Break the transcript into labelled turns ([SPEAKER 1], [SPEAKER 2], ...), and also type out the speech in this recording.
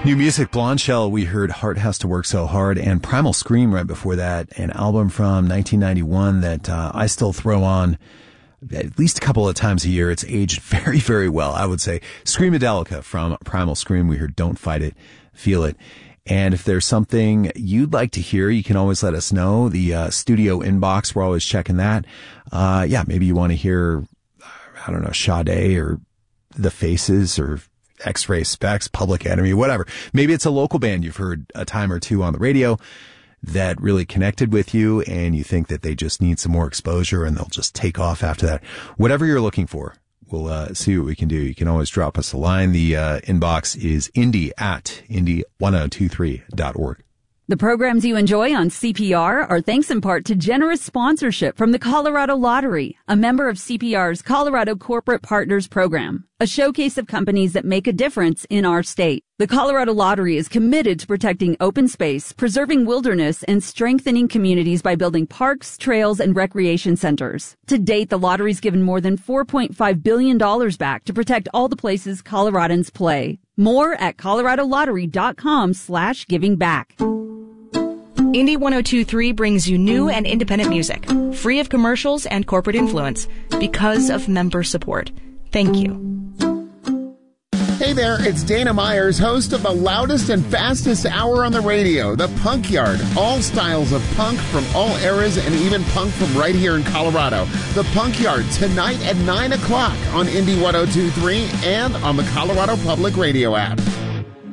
[SPEAKER 1] New music, Blonde Shell, we heard Heart Has to Work So Hard, and Primal Scream right before that, an album from 1991 that I still throw on at least a couple of times a year. It's aged very, very well, I would say. Screamadelica from Primal Scream, we heard Don't Fight It, Feel It. And if there's something you'd like to hear, you can always let us know. The studio inbox, we're always checking that. Maybe you want to hear, I don't know, Sade or The Faces or X-Ray Specs, Public Enemy, whatever. Maybe it's a local band you've heard a time or two on the radio that really connected with you and you think that they just need some more exposure and they'll just take off after that. Whatever you're looking for, we'll see what we can do. You can always drop us a line. The inbox is indie@indie1023.org.
[SPEAKER 2] The programs you enjoy on CPR are thanks in part to generous sponsorship from the Colorado Lottery, a member of CPR's Colorado Corporate Partners Program, a showcase of companies that make a difference in our state. The Colorado Lottery is committed to protecting open space, preserving wilderness, and strengthening communities by building parks, trails, and recreation centers. To date, the lottery's given more than $4.5 billion back to protect all the places Coloradans play. More at coloradolottery.com/givingback.
[SPEAKER 3] Indie 1023 brings you new and independent music, free of commercials and corporate influence, because of member support. Thank you.
[SPEAKER 4] Hey there, it's Dana Myers, host of the loudest and fastest hour on the radio, The Punk Yard. All styles of punk from all eras and even punk from right here in Colorado. The Punk Yard, tonight at 9 o'clock on Indie 1023 and on the Colorado Public Radio app.